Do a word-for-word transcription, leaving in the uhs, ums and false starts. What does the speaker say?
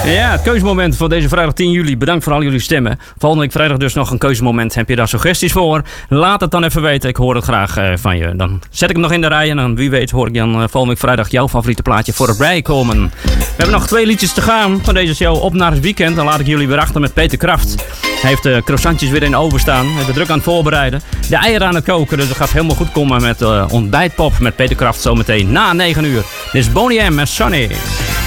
Ja, het keuzemoment voor deze vrijdag tien juli. Bedankt voor al jullie stemmen. Volgende week vrijdag dus nog een keuzemoment. Heb je daar suggesties voor? Laat het dan even weten. Ik hoor het graag uh, van je. Dan zet ik hem nog in de rij en dan wie weet hoor ik dan uh, volgende week vrijdag jouw favoriete plaatje voorbij komen. We hebben nog twee liedjes te gaan van deze show op naar het weekend. Dan laat ik jullie weer achter met Peter Kraft. Hij heeft de uh, croissantjes weer in de oven staan. Hij is er druk aan het voorbereiden. De eieren aan het koken. Dus het gaat helemaal goed komen met uh, ontbijtpop met Peter Kraft zometeen na negen uur. Dit is Boney M met Sunny.